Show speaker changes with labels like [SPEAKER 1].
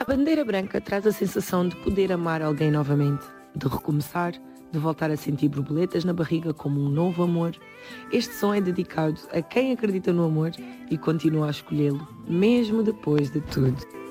[SPEAKER 1] A bandeira branca traz a sensação de poder amar alguém novamente, de recomeçar, de voltar a sentir borboletas na barriga como um novo amor. Este som é dedicado a quem acredita no amor e continua a escolhê-lo, mesmo depois de tudo.